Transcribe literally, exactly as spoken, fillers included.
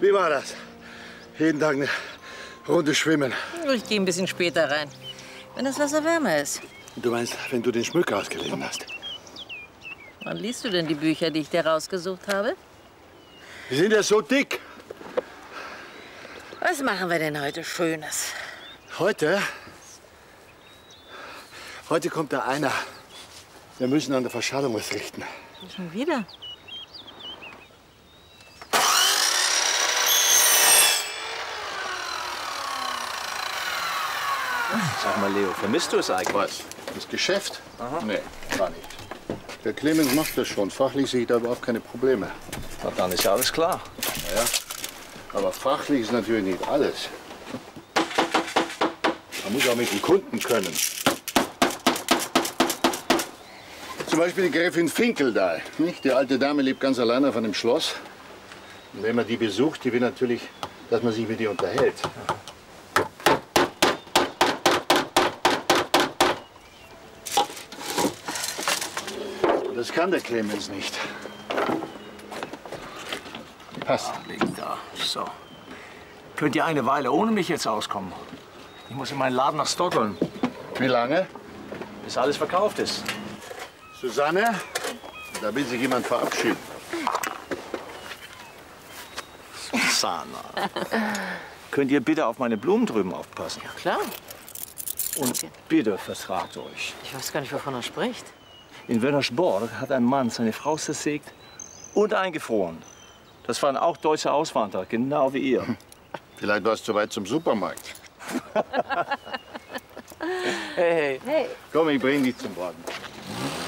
Wie war das? Jeden Tag eine Runde schwimmen. Ich gehe ein bisschen später rein, wenn das Wasser wärmer ist. Du meinst, wenn du den Schmück ausgelesen hast? Wann liest du denn die Bücher, die ich dir rausgesucht habe? Die sind ja so dick. Was machen wir denn heute Schönes? Heute? Heute kommt da einer. Wir müssen an der Verschallung was richten. Schon wieder? Sag mal, Leo, vermisst du es eigentlich? Was? Das Geschäft? Aha. Nee, gar nicht. Der Clemens macht das schon. Fachlich sehe ich da überhaupt keine Probleme. Na, dann ist ja alles klar. Naja, aber fachlich ist natürlich nicht alles. Man muss auch mit den Kunden können. Zum Beispiel die Gräfin Finkel da. Nicht? Die alte Dame lebt ganz allein auf einem Schloss. Und wenn man die besucht, die will natürlich, dass man sich mit ihr unterhält. Das kann der Clemens nicht. Passt. Ah, liegt da. So. Könnt ihr eine Weile ohne mich jetzt auskommen? Ich muss in meinen Laden nach Stockholm. Wie lange? Bis alles verkauft ist. Susanne, da will sich jemand verabschieden. Susanna. Könnt ihr bitte auf meine Blumen drüben aufpassen? Ja, klar. Und bitte vertragt euch. Ich weiß gar nicht, wovon er spricht. In Vänersborg hat ein Mann seine Frau zersägt und eingefroren. Das waren auch deutsche Auswanderer, genau wie ihr. Vielleicht warst du zu weit zum Supermarkt. Hey, hey. Hey. Komm, ich bring dich zum Wagen.